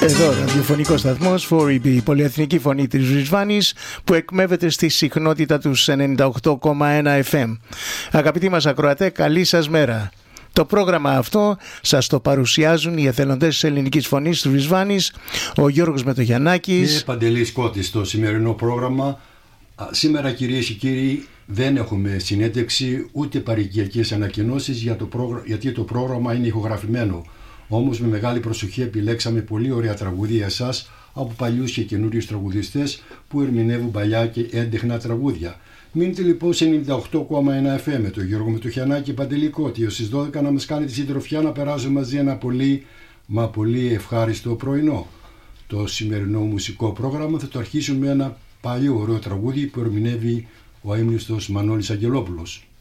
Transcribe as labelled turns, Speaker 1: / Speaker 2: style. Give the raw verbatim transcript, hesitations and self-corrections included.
Speaker 1: Εδώ ραδιοφωνικός σταθμός φορ ι μπι, πολυεθνική φωνή της Ρισβάνης, που εκμεύεται στη συχνότητα του ενενήντα οκτώ κόμμα ένα εφ εμ. Αγαπητοί μας ακροατέ, καλή σας μέρα. Το πρόγραμμα αυτό σας το παρουσιάζουν οι εθελοντές της ελληνικής φωνής της Ρισβάνης, ο Γιώργος Μετογιαννάκης
Speaker 2: και Παντελής Κώτης. Στο σημερινό πρόγραμμα, σήμερα κυρίες και κύριοι, δεν έχουμε συνέντευξη ούτε παροικιακές ανακοινώσεις για το πρόγραμμα, γιατί το πρόγραμμα είναι ηχογραφημένο. Όμως με μεγάλη προσοχή επιλέξαμε πολύ ωραία τραγούδια σας από παλιούς και καινούριους τραγουδιστές που ερμηνεύουν παλιά και έντεχνα τραγούδια. Μείνετε λοιπόν σε ενενήντα οκτώ κόμμα ένα εφ εμ με τον Γιώργο Μετοχιαννάκη και Παντελή Κώτη, ως στις δώδεκα να μας κάνετε συντροφιά να περάσουμε μαζί ένα πολύ μα πολύ ευχάριστο πρωινό. Το σημερινό μουσικό πρόγραμμα θα το αρχίσουμε με ένα παλιό ωραίο τραγούδι που ερμηνεύει ο αείμνηστος Μανώλης Αγγελόπουλος.